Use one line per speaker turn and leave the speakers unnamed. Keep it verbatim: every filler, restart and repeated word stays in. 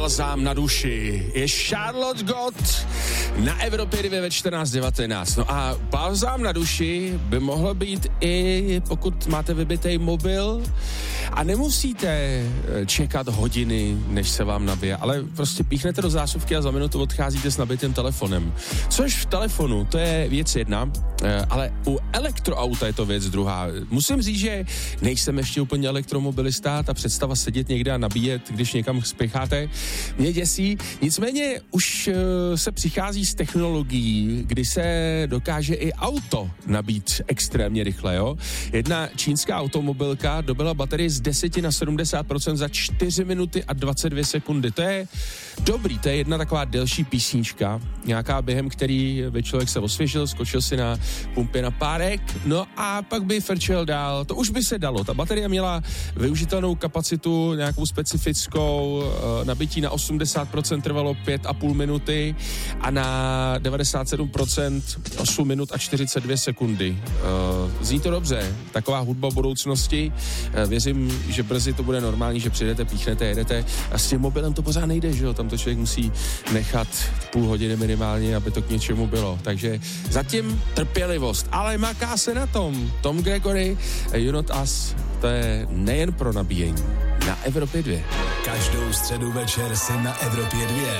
balzám na duši. Je Charlotte Gott na Evropě dvě ve čtrnáct devatenáct. No a balzám na duši by mohlo být i pokud máte vybitej mobil a nemusíte čekat hodiny, než se vám nabije, ale prostě píchnete do zásuvky a za minutu odcházíte s nabitým telefonem. Což v telefonu, to je věc jedna, ale u elektroauta je to věc druhá. Musím říct, že nejsem ještě úplně elektromobilista, ta představa sedět někde a nabíjet, když někam spěcháte, mě děsí. Nicméně už uh, se přichází s technologií, kdy se dokáže i auto nabít extrémně rychle, jo. Jedna čínská automobilka dobila baterii z deset na sedmdesát procent za čtyři minuty a dvacet dvě sekundy. To je dobrý, to je jedna taková delší písnička, nějaká během který by člověk se osvěžil, skočil si na pumpě na párek, no a pak by frčel dál. To už by se dalo. Ta baterie měla využitelnou kapacitu, nějakou specifickou, nabití na osmdesát procent trvalo pět a půl minuty a na devadesát sedm procent osm minut a čtyřicet dvě sekundy. Zní to dobře, taková hudba budoucnosti. Věřím, že brzy to bude normální, že přijdete, píchnete, jedete a s tím mobilem to pořád nejde, že jo? Tam to člověk musí nechat půl hodiny minimálně, aby to k něčemu bylo. Takže zatím trpělivost, ale maká se na tom. Tom Gregory, You Not Us, to je nejen pro nabíjení. Na Evropě dvě.
Každou středu večer si na Evropě dvě